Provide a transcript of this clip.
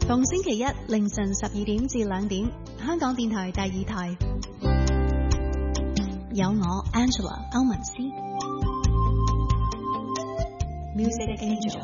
逢星期一凌晨12點至2點，香港電台第2台有我 Angela 歐文詩 Music Angel。